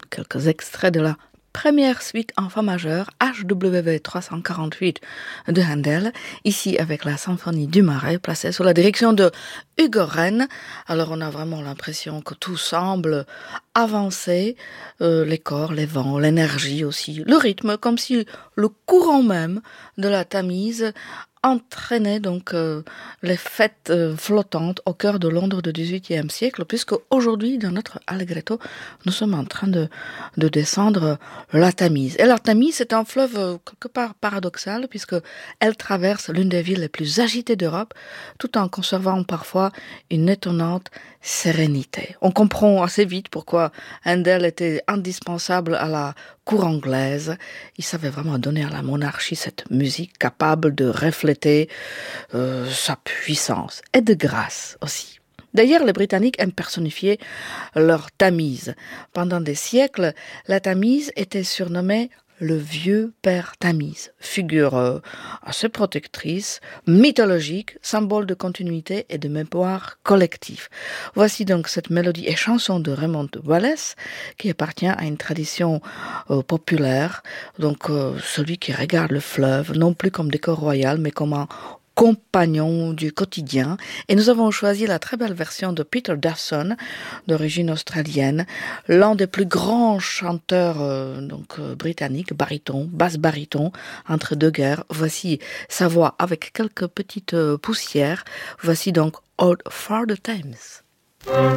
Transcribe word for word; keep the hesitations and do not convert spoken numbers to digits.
quelques extraits de la première suite en fa majeur H W trois cent quarante-huit de Handel, ici avec la symphonie du Marais, placée sous la direction de Hugo Rennes. Alors on a vraiment l'impression que tout semble avancer, euh, les corps, les vents, l'énergie aussi, le rythme, comme si le courant même de la Tamise entraînait donc euh, les fêtes euh, flottantes au cœur de Londres du dix-huitième siècle, puisque aujourd'hui, dans notre Allegretto, nous sommes en train de, de descendre la Tamise. Et la Tamise, c'est un fleuve euh, quelque part paradoxal, puisque elle traverse l'une des villes les plus agitées d'Europe, tout en conservant parfois une étonnante sérénité. On comprend assez vite pourquoi Handel était indispensable à la cour anglaise. Il savait vraiment donner à la monarchie cette musique capable de refléter euh, sa puissance et de grâce aussi. D'ailleurs, les Britanniques aiment personnifier leur Tamise. Pendant des siècles, la Tamise était surnommée le vieux père Tamise, figure euh, assez protectrice, mythologique, symbole de continuité et de mémoire collective. Voici donc cette mélodie et chanson de Raymond Wallace qui appartient à une tradition euh, populaire, donc euh, celui qui regarde le fleuve non plus comme décor royal mais comme un compagnon du quotidien. Et nous avons choisi la très belle version de Peter Dawson, d'origine australienne, l'un des plus grands chanteurs euh, donc euh, britanniques, baryton, basse baryton, entre deux guerres. Voici sa voix avec quelques petites euh, poussières. Voici donc Out for the Thames.